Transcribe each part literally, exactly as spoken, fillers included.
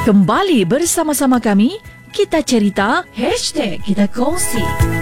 Kembali bersama-sama kami, kita cerita, hashtag kita kongsi.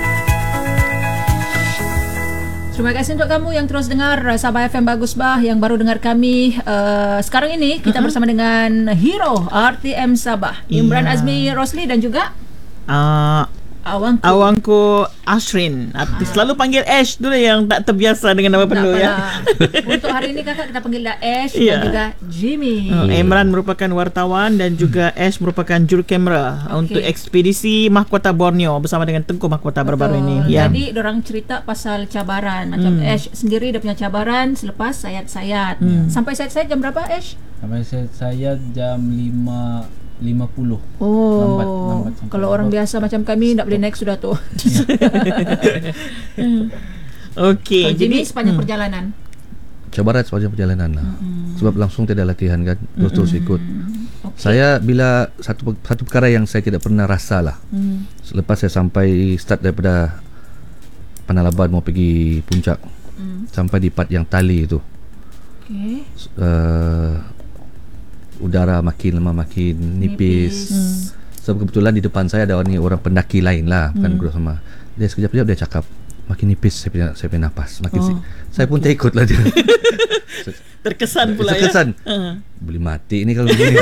Terima kasih untuk kamu yang terus dengar Sabah F M Bagus Bah, yang baru dengar kami uh, sekarang ini. Kita uh-huh. bersama dengan hero R T M Sabah, Imran yeah. Azmi Rosli dan juga uh, Awangku. Awangku Ashrin. Ha. Selalu panggil Ash dulu yang tak terbiasa dengan nama penuh ya. Untuk hari ini kakak kita panggil Ash yeah. dan juga Jimmy. Uh, Imran merupakan wartawan dan juga Ash merupakan juru kamera okay. untuk ekspedisi Mahkota Borneo bersama dengan Tengku Mahkota baru-baru ini. Ya. Jadi dorang cerita pasal cabaran. Macam hmm. Ash sendiri dia punya cabaran selepas sayat-sayat. Hmm. Sampai sayat-sayat jam berapa Ash? Sampai sayat-sayat jam lima lima puluh. Oh, lambat, lambat kalau orang biasa macam kami tak boleh naik sudah tu. Okey, jadi sepanjang hmm. perjalanan. Cabaran sepanjang perjalanan lah. Hmm. Sebab langsung tidak latihan kan, terus-terus ikut. Okay. Saya bila satu satu perkara yang saya tidak pernah rasa lah. Hmm. Selepas saya sampai start daripada Panalaban mau pergi puncak. Hmm. Sampai di part yang tali itu. Okey. Uh, udara makin lama makin nipis. Hmm. Sebab kebetulan di depan saya ada orang, orang pendaki lain lah, bukan hmm. guru sama. Dia sekejap-sekejap dia cakap makin nipis saya punya saya punya nafas. Makin oh. si- saya pun okay. tak ikut lah dia. Terkesan pula Terkesan. ya. Terkesan. Uh-huh. Boleh mati ni kalau begini.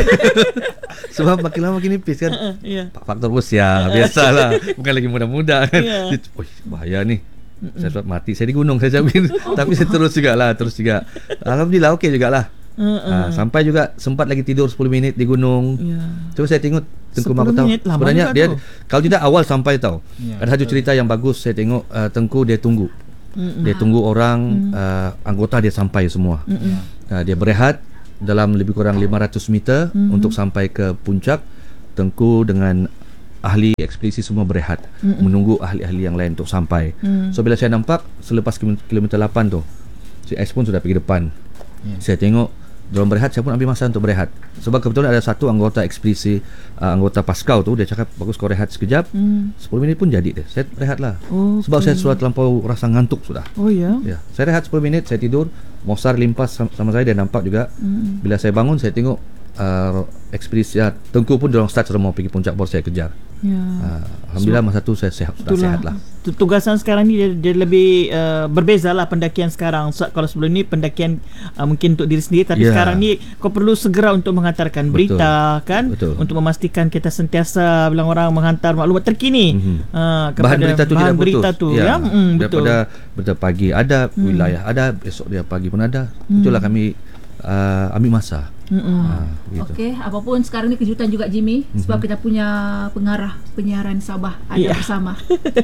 Sebab makin lama makin nipis kan. Uh-huh. Yeah. Faktor usia, uh-huh. biasalah. Bukan lagi muda-muda kan. Yeah. Oi, bahaya ni. Uh-huh. Saya sebab mati. Saya di gunung saya jawabin. Oh. Tapi saya terus jugalah, terus juga. Alhamdulillah okey jugalah. Uh, uh. Ha, sampai juga sempat lagi tidur sepuluh minit di gunung. Yeah. Coba saya tengok Tengku Mahkota. Sebenarnya dia tu. Kalau tidak awal sampai tahu. Yeah, ada satu cerita yang bagus saya tengok uh, Tengku dia tunggu. Mm-mm. Dia tunggu orang mm. uh, anggota dia sampai semua. Uh, dia berehat dalam lebih kurang lima ratus meter mm-hmm. untuk sampai ke puncak. Tengku dengan ahli ekspedisi semua berehat mm-hmm. menunggu ahli-ahli yang lain untuk sampai. Mm. So bila saya nampak selepas kilometer lapan tu, si Ash pun sudah pergi depan. Yeah. Saya tengok diorang berehat, saya pun ambil masa untuk berehat. Sebab kebetulan ada satu anggota ekspedisi, uh, anggota Paskau tu, dia cakap bagus kau rehat sekejap. mm. sepuluh minit pun jadi dia. Saya rehat lah. oh, Sebab okay. saya sudah terlampau rasa ngantuk sudah. Oh ya? Ya. Saya rehat sepuluh minit, saya tidur. Mosar limpas sama saya, dia nampak juga. mm. Bila saya bangun, saya tengok uh, ekspedisi uh, Tengku pun diorang start sudah mau pergi puncak, baru saya kejar. Ya. uh, Alhamdulillah so, masa tu saya sehat, sudah sehat lah. Tugasan sekarang ni dia, dia lebih uh, berbeza lah pendakian sekarang. So, kalau sebelum ni pendakian uh, mungkin untuk diri sendiri, tapi yeah. sekarang ni kau perlu segera untuk menghantarkan berita. Betul. Kan. Betul. Untuk memastikan kita sentiasa bilang orang menghantar maklumat terkini. Mm-hmm. uh, kepada bahan berita tu bahan tidak berita putus. Tu ya. Ya. Mm, daripada berita pagi ada, mm. wilayah ada, esok dia pagi pun ada. mm. Itulah kami uh, ambil masa. Ha, gitu. Okey, apapun sekarang ni kejutan juga Jimmy, mm-hmm. sebab kita punya pengarah penyiaran Sabah ada yeah. bersama.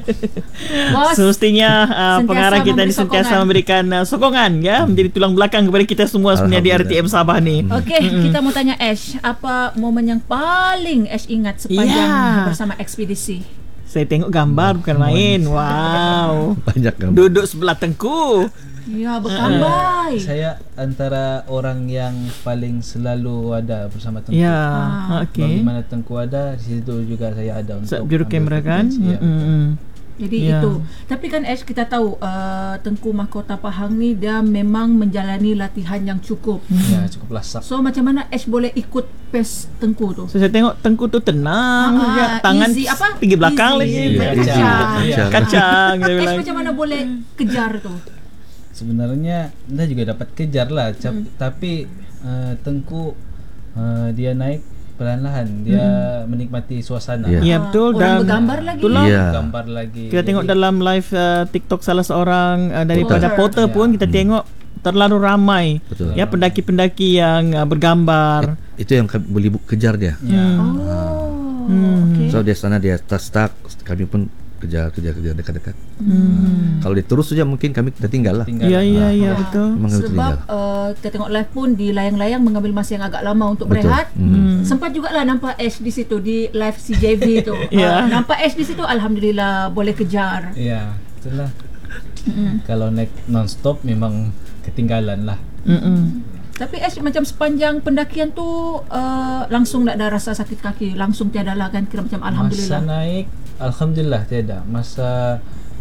Bos, semestinya uh, pengarah kita ni sentiasa memberikan uh, sokongan ya, mm. menjadi tulang belakang kepada kita semua sebenarnya di R T M Sabah ni. Mm. Okey, mm-hmm. kita mau tanya Ash, apa momen yang paling Ash ingat sepanjang yeah. bersama ekspedisi? Saya tengok gambar bukan main. Wow. Banyak gambar. Duduk sebelah Tengku. Ya, berkambai. Uh, saya antara orang yang paling selalu ada bersama Tengku. Ya, ah. okey. Di mana Tengku ada, di situ juga saya ada untuk juru kamera kan. Ya, mm-hmm. Jadi ya. itu. Tapi kan Ash, kita tahu uh, Tengku Mahkota Pahang ni dia memang menjalani latihan yang cukup. Ya, cukup lasak. So macam mana Ash boleh ikut pace Tengku tu? So, saya tengok Tengku tu tenang, ah, ya, tangan easy, apa? tinggi belakang easy, lagi. Ya, kacang. Ya. Kacang. Ash macam mana boleh kejar tu? Sebenarnya dia juga dapat kejar lah, hmm. tapi uh, Tengku uh, dia naik perlahan-lahan, dia hmm. menikmati suasana. Ya, ya betul. Orang dan bergambar lagi. Ya. Gambar lagi. Kita tengok jadi, dalam live uh, TikTok salah seorang uh, daripada Porter, Porter pun ya. kita hmm. tengok terlalu ramai. Betul. Ya, pendaki-pendaki yang uh, bergambar. It, itu yang kami boleh kejar dia. Ya. Hmm. Oh. Hmm. Okay. So dia sana dia stuck, kami pun kejar kejar kejar dekat-dekat. Hmm. Kalau dia terus saja mungkin kami kita tinggal lah. Ya ya ya betul. Sebab uh, kita tengok live pun di layang-layang mengambil masa yang agak lama untuk betul. berehat. Hmm. Sempat jugalah nampak Ash di situ di live C J V tu. yeah. uh, nampak Ash di situ, alhamdulillah boleh kejar. Ya, itulah. Mm-mm. Kalau naik non-stop memang ketinggalan lah. Mm-mm. Tapi Ash macam sepanjang pendakian tu uh, langsung tak ada rasa sakit kaki, langsung tiada lah kan, kira macam alhamdulillah. Masa naik alhamdulillah tiada. Masa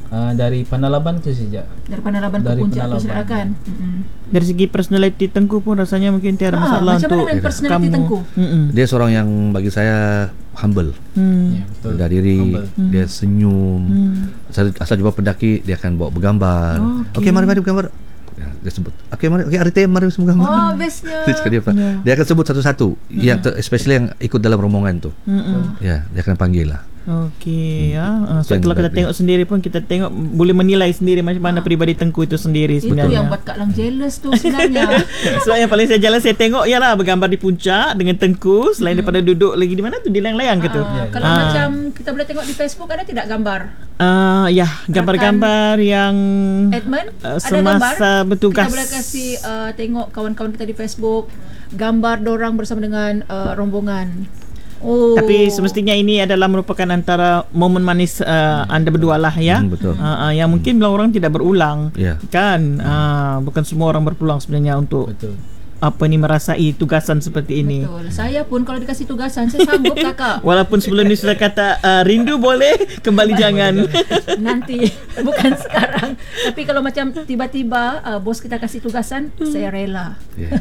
uh, dari Panalaban tu saja. Dari Panalaban ke Puncak tu silakan. Mm-hmm. Dari segi personality Tengku pun rasanya mungkin tiada ah, masalah macam untuk mana personality kamu. Tengku? Mm-mm. Dia seorang yang bagi saya humble. Hmm. Ya, betul. Rendah diri, Humble. dia senyum. Hmm. Asal, asal jumpa pendaki dia akan bawa bergambar. Oh, Okey, okay, mari mari bergambar. Ya, dia sebut. Okey, mari okey hari tem mari semua gambar. Oh, bestnya. Dia cakap dia, Yeah. dia akan sebut satu-satu. Mm-hmm. Yang ter, especially yang ikut dalam rombongan tu. Mm-mm. Ya, dia akan panggil lah. Okey, Hmm. ya. Uh, so Yang kalau kita dia- tengok sendiri pun kita tengok boleh menilai sendiri macam mana peribadi Tengku itu sendiri Itu sebenarnya. yang buat Kak Lang jealous tu sebenarnya. Sebab yang paling saya jalan saya tengok ialah bergambar di puncak dengan Tengku selain Hmm. daripada duduk lagi di mana tu di layang-layang ke tu. Ah, Ya, kalau Ah. macam kita boleh tengok di Facebook ada tidak gambar? Uh, ya, gambar-gambar yang Edmund, uh, ada semasa gambar? bertugas. Kita boleh kasih uh, tengok kawan-kawan kita di Facebook gambar dorang bersama dengan uh, rombongan. Oh. Tapi semestinya ini adalah merupakan antara momen manis uh, anda berdua lah ya. Hmm, betul. Uh, uh, yang mungkin bila orang tidak berulang. Ya. Kan uh, bukan semua orang berpeluang sebenarnya untuk Betul. apa ni merasai tugasan seperti ini. Betul. Saya pun kalau dikasih tugasan saya sanggup kakak. Walaupun sebelum ni sudah kata uh, rindu boleh, kembali jangan. Nanti bukan sekarang. Tapi kalau macam tiba-tiba uh, bos kita kasih tugasan, saya rela. Ya.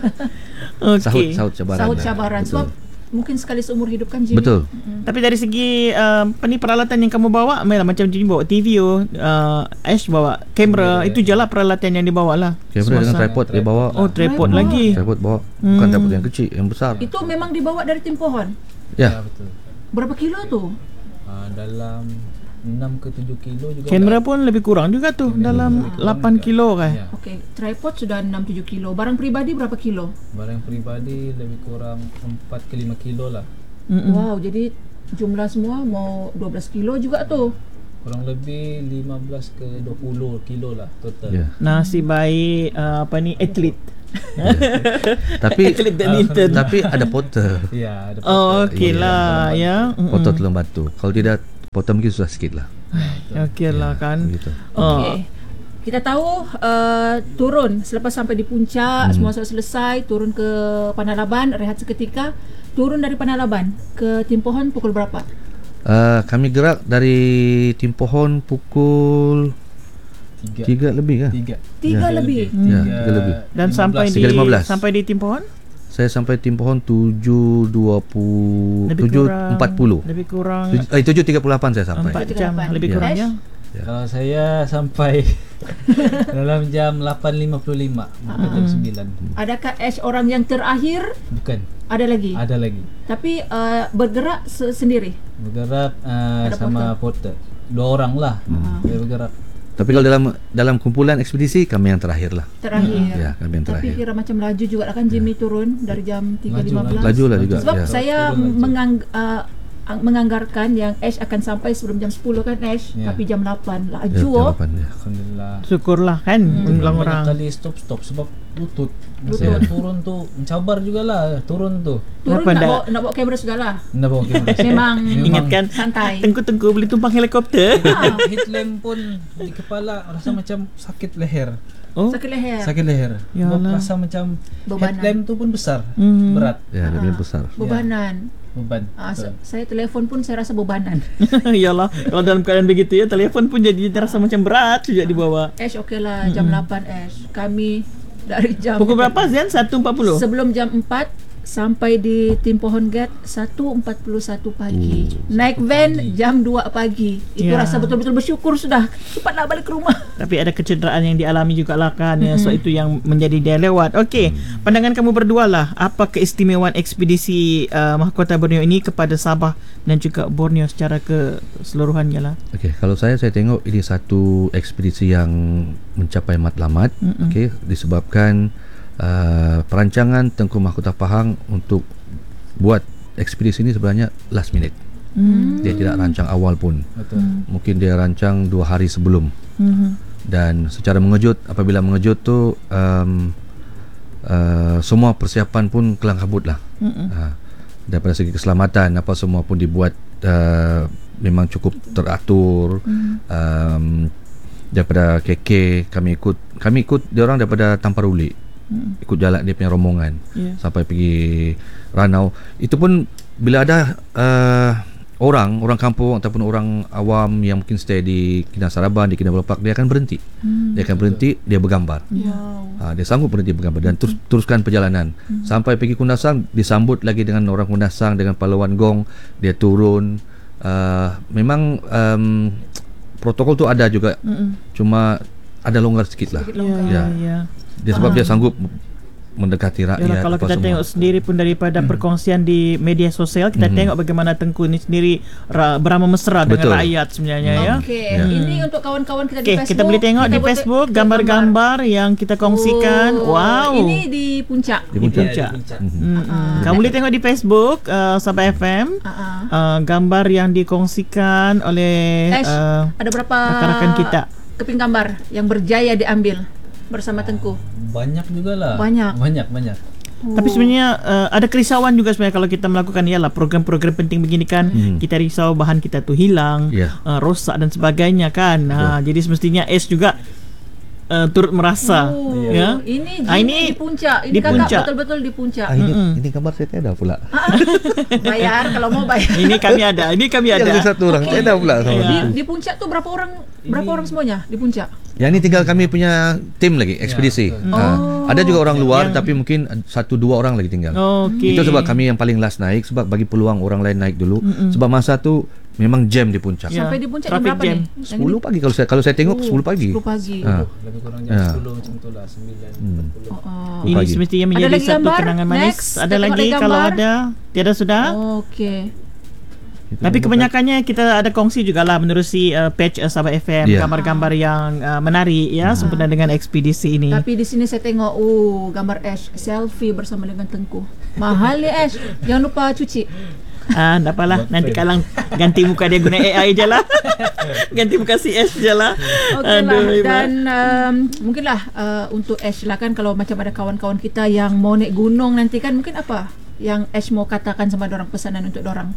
Okey. Sahut sahut cabaran. Sahut lah. cabaran. Betul. Sebab mungkin sekali seumur hidup kan Jimmy. Betul. Tapi dari segi uh, apa ni peralatan yang kamu bawa, memang macam Jimmy bawa T V, uh, Ash bawa kamera, Ya, itu je lah peralatan yang dibawa lah. Kamera dengan Semasa- tripod dia bawa. Oh, tripod Tripod. lagi. Tripod bawa. Bukan Hmm. tripod yang kecil, yang besar. Itu memang dibawa dari tim pohon. Ya, Ya. betul. Berapa kilo tu? Uh, dalam enam ke tujuh kilo juga. Kamera pun lebih kurang juga tu, Kamera dalam lebih kurang lapan juga. kilo kan. Ya. Okey, tripod sudah enam tujuh kilo. Barang peribadi berapa kilo? Barang peribadi lebih kurang empat ke lima kilo lah. Mm-mm. Wow, jadi jumlah semua mau dua belas kilo juga tu. Kurang lebih lima belas ke dua puluh kilo lah total. Ya. Nasib baik uh, apa ni atlet. Tapi Atlet badminton. tapi ada porter. Ya, ada Oh, portal. okey Ya, lah ya. Mm-mm. Porter tolong bantu. Kalau tidak porter mungkin susah sikit lah. Okey lah Ya, kan. begitu. Oh. Okey. Kita tahu uh, turun selepas sampai di puncak, Hmm. semua sudah selesai, turun ke Panalaban, rehat seketika. Turun dari Panalaban ke Tim Pohon pukul berapa? Uh, kami gerak dari Tim Pohon pukul Tiga. tiga lebih kan? Tiga. Tiga Ya. lebih. Ya, tiga lebih. Dan sampai di tiga lima belas. sampai di Tim Pohon Saya sampai Tim Pohon tujuh dua puluh, lebih tujuh kurang empat puluh. lebih kurang Tuj- Eh, tujuh tiga puluh lapan saya sampai. empat jam delapan. lebih Ya. kurangnya. Ya. Kalau saya sampai dalam jam lapan lima puluh lima, bukan jam sembilan. Adakah Ash orang yang terakhir? Bukan. Ada lagi. Ada lagi. Tapi uh, bergerak se- sendiri. Bergerak uh, Ada sama porter. Dua orang lah. Dia bergerak. Tapi kalau dalam dalam kumpulan ekspedisi kami yang terakhir lah. Terakhir. Ya, kami yang Tapi terakhir. kira macam laju juga lah kan Jimmy turun dari jam tiga lima belas. Laju lah juga. Sebab Ya. saya Turun laju. mengang, uh, ang- menganggarkan yang Ash akan sampai sebelum jam sepuluh kan Ash, Ya. tapi jam lapan Ya, laju. jam oh. lapan, ya. Alhamdulillah. Syukurlah kan ulang Banyak orang. kali stop-stop sebab lutut. Lutut. Saya turun tu mencabar jugalah turun tu. Turun Kenapa nak anda- bawa, nak bawa kamera sudahlah. Ndak bawa kamera. Memang Ingatkan santai. Tengku-tengku boleh tumpang helikopter. Ah, Headlamp pun di kepala rasa macam sakit leher. Oh. sakit leher. Sakit leher. Ya Sebab Allah. rasa macam Bebanan. headlamp tu pun besar. Hmm. Berat. Ya, dia bilang besar. Bebanan. Beban. Ah, Betul. sa- saya telefon pun saya rasa bebanan. Yalah, kalau dalam keadaan begitu ya, telefon pun jadi terasa macam berat sejak dibawa. Ash okey lah jam lapan Ash. Kami dari jam Pukul berapa Zian? satu empat puluh? Sebelum jam empat sampai di Tim Pohon Gate satu empat puluh satu pagi. Naik van jam dua pagi. Itu Ya. rasa betul-betul bersyukur sudah. Cepatlah balik ke rumah. Tapi ada kecederaan yang dialami juga lah kan ya, so itu yang menjadi dia lewat. Okey, pandangan kamu berdua lah, apa keistimewaan ekspedisi uh, Mahkota Borneo ini kepada Sabah dan juga Borneo secara keseluruhannya lah. Okey, kalau saya saya tengok ini satu ekspedisi yang mencapai matlamat. Mm-mm. Okey, disebabkan uh, perancangan Tengku Mahkota Pahang untuk buat ekspedisi ini sebenarnya last minute. Hmm. Dia tidak rancang awal pun. Betul. Mungkin dia rancang dua hari sebelum. Hmm. Dan secara mengejut, apabila mengejut tu um, uh, semua persiapan pun kelang kabut lah. Hmm. Ha, daripada segi keselamatan apa semua pun dibuat uh, memang cukup teratur. Hmm. um, daripada K K kami ikut kami ikut dia orang daripada Tamparuli. Hmm. Ikut jalan dia punya rombongan Ya. sampai pergi Ranau. Itu pun bila ada uh, orang orang kampung ataupun orang awam yang mungkin stay di Kinabalu, di Kinabalu Park, dia akan berhenti. Hmm. Dia akan berhenti, dia bergambar. Wow. Ha, dia sanggup berhenti bergambar dan terus teruskan perjalanan hmm. sampai pergi Kundasang, disambut lagi dengan orang Kundasang dengan pahlawan gong, dia turun. Uh, memang um, protokol tu ada juga. Hmm. Cuma ada longgar sikit lah. Sedikit longgar. Ya. Ya. Dia sebab Faham. dia sanggup mendekati rakyat. Yalah, kalau kita semua. tengok sendiri pun daripada hmm. perkongsian di media sosial, kita hmm. tengok bagaimana Tengku ini sendiri ra, beramah mesra Betul. dengan rakyat sebenarnya. hmm. ya. Okey, hmm. ini untuk kawan-kawan kita okay, di Facebook. Kita boleh tengok kita di Facebook gambar-gambar yang kita kongsikan. Oh, wow. Ini di puncak. Di puncak. Di puncak. Hmm. Hmm. Hmm. Kamu boleh tengok di Facebook uh, Sabah F M uh-huh. uh, gambar yang dikongsikan oleh Ash, uh, ada berapa rakan-rakan kita. Keping gambar yang berjaya diambil bersama Tengku? Banyak jugalah. Banyak. Banyak, banyak. Oh. Tapi sebenarnya uh, ada kerisauan juga sebenarnya kalau kita melakukan ialah program-program penting begini kan, hmm. kita risau bahan kita tu hilang, yeah. uh, rosak dan sebagainya kan. Uh, jadi semestinya S juga uh, turut merasa. Oh. Ya. Ini ah, ini di puncak. Ini di kakak puncak. betul-betul di puncak. Ah, ini, mm-hmm. ini gambar saya tiada pula. Bayar kalau mau bayar. Ini kami ada. Ini kami ada. Yang satu orang okay. tiada pula sama di, di puncak tu berapa orang? Berapa ini. orang semuanya di puncak? Yang ini tinggal kami punya tim lagi, ekspedisi. Ya, ha. oh. Ada juga orang luar, yang... tapi mungkin satu dua orang lagi tinggal. Oh, okay. Itu sebab kami yang paling last naik, sebab bagi peluang orang lain naik dulu. Mm-mm. Sebab masa tu memang jam di puncak. Ya. Sampai di puncak jam berapa jam. ni? sepuluh pagi kalau saya kalau saya tengok oh, sepuluh pagi. sepuluh pagi. Ha. Lebih kurang jam ya. sepuluh macam itulah, sembilan empat puluh. Oh, oh. Ini semestinya menjadi satu gambar? kenangan manis. Next, ada lagi kalau ada, tiada sudah. Oh, okey. Itu Tapi kebanyakannya kita ada kongsi jugalah menerusi uh, page uh, Sabah F M, yeah. gambar-gambar yang uh, menarik ya, hmm. sempena dengan ekspedisi ini. Tapi di sini saya tengok oh gambar Ash selfie bersama dengan Tengku. Mahal ni Ash. Jangan lupa cuci. Ah, tak apalah. Nanti kalang ganti muka dia guna A I je lah. Ganti muka si Ash je lah. Okey lah. Dan um, mungkinlah uh, untuk Ash lah kan, kalau macam ada kawan-kawan kita yang mau naik gunung nanti kan, mungkin apa yang Ash mau katakan sama dorang, pesanan untuk dorang?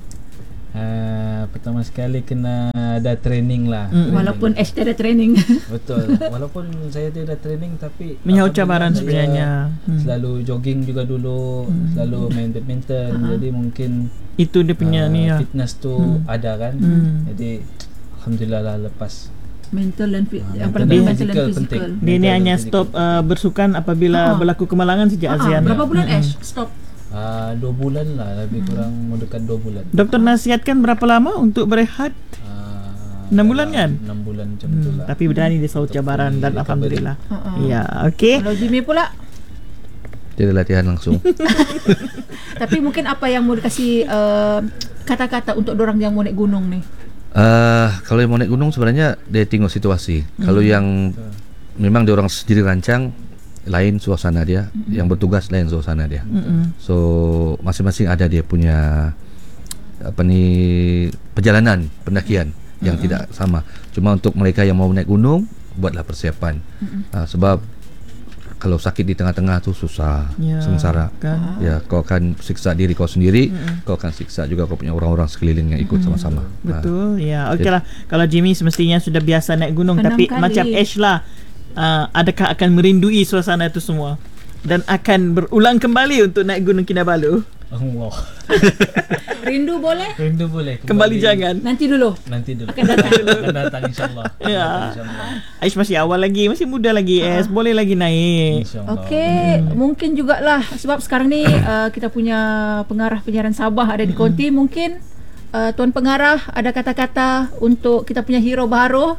Uh, pertama sekali kena ada training lah. Mm. Training. Walaupun Ash tiada training. Betul. Walaupun saya tiada training, tapi menyahut cabaran sebenarnya. Hmm. Selalu jogging juga dulu, hmm. selalu main badminton. Uh-huh. Jadi mungkin itu dia punya uh, ni ya. Fitness tu hmm. ada kan. Hmm. Jadi alhamdulillah lah lepas. Mental dan fi- uh, yang paling mental dan fizikal. Dia ni hanya stop uh, bersukan apabila uh-huh. berlaku kemalangan sejak uh-huh. ASEAN. Berapa bulan Ash stop? Uh, dua bulan lah, lebih kurang hmm. mendekat dua bulan. Doktor nasihatkan berapa lama untuk berehat? Uh, enam bulan kan? enam bulan macam hmm. tu lah. Tapi berani dia sahut cabaran dan alhamdulillah. Uh-uh. Ya, okey. Kalau Jimmy pula? Dia latihan langsung. Tapi mungkin apa yang mau dikasih uh, kata-kata untuk orang yang mau naik gunung ni? Uh, kalau yang mau naik gunung sebenarnya dia tengok situasi. Hmm. Kalau yang uh. memang dia orang sendiri rancang, lain suasana dia, mm-hmm. yang bertugas lain suasana dia. Mm-hmm. So masing-masing ada dia punya apa ni perjalanan pendakian mm-hmm. yang tidak sama. Cuma untuk mereka yang mau naik gunung, buatlah persiapan. Mm-hmm. Uh, sebab kalau sakit di tengah-tengah tu susah, ya, sengsara. Kan? Ya, kau akan siksa diri kau sendiri, mm-hmm. kau akan siksa juga kau punya orang-orang sekeliling yang ikut mm-hmm. sama-sama. Betul. Uh, ya, okeylah. Kalau Jimmy semestinya sudah biasa naik gunung, tapi kali. macam Ash lah. Uh, adakah akan merindui suasana itu semua dan akan berulang kembali untuk naik Gunung Kinabalu? Allah. Rindu boleh? Rindu boleh. Kembali, kembali jangan. Nanti dulu. Nanti dulu. Akan datang dulu. Akan datang insya-Allah. Ya. Aish masih awal lagi, masih muda lagi. Es uh. boleh lagi naik. Okey, hmm. mungkin jugalah sebab sekarang ni uh, kita punya pengarah penyiaran Sabah ada di Konti. Hmm. Mungkin uh, tuan pengarah ada kata-kata untuk kita punya hero baru.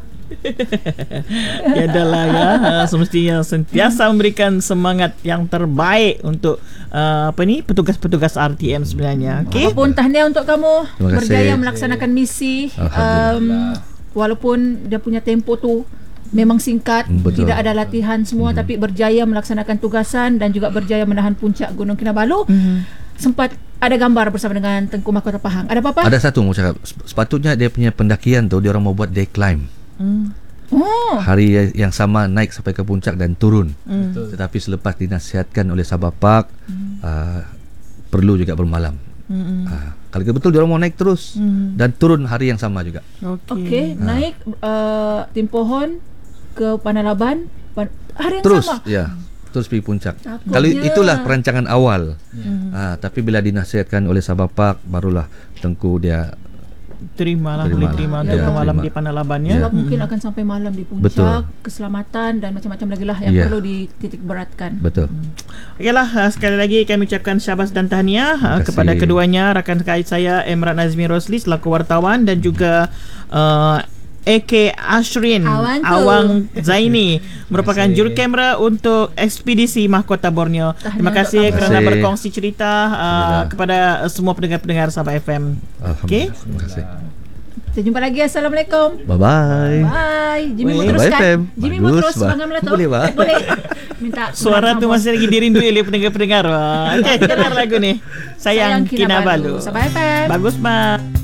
Ya adalah ya, uh, semestinya sentiasa memberikan semangat yang terbaik untuk uh, apa ni petugas-petugas R T M sebenarnya. Okey. Apapun tahniah untuk kamu berjaya melaksanakan misi, um, walaupun dia punya tempo tu memang singkat, betul, tidak ada latihan semua, hmm. tapi berjaya melaksanakan tugasan dan juga berjaya menahan puncak Gunung Kinabalu. Hmm. Sempat ada gambar bersama dengan Tengku Mahkota Pahang. Ada apa-apa? Ada satu mau cakap. Sepatutnya dia punya pendakian tu dia orang mau buat day climb. Hmm. Oh. Hari yang sama naik sampai ke puncak dan turun. Hmm. Tetapi selepas dinasihatkan oleh Sabah Park, hmm. uh, perlu juga bermalam. Hmm. Uh, kalau betul dia orang mau naik terus hmm. dan turun hari yang sama juga. Okey, okay. uh. naik uh, tim pohon ke Panalaban hari yang terus, sama. Terus, ya. Terus pergi puncak. Takutnya. Kalau itulah perancangan awal. Hmm. Uh, tapi bila dinasihatkan oleh Sabah Park, barulah Tengku dia terimalah boleh terima untuk ya, malam di Panalaban ya. Sebab hmm. mungkin akan sampai malam di puncak. Betul. Keselamatan dan macam-macam lagi lah yang yeah. perlu dititik beratkan. Betul. Hmm. Okeylah, sekali lagi kami ucapkan syabas dan tahniah kepada keduanya, rakan kait saya Emrat Nazmi Rosli selaku wartawan dan juga uh, A K Ashrin Awan Awang Zaini merupakan juru kamera untuk ekspedisi Mahkota Borneo. Terima kasih kerana berkongsi cerita uh, kepada semua pendengar-pendengar Sabah F M. Okey. Terima kasih. Kita jumpa lagi. Assalamualaikum. Bye bye. Bye. Jimmy mau Bye teruskan. F M. Jimmy mau terus bangang tu. Boleh, Pak. Boleh. Minta suara tu masih lagi dirindui oleh pendengar-pendengar. Okey, dengar lagu ni. Sayang, Sayang Kinabalu. Sabah F M. Bagus, Mak.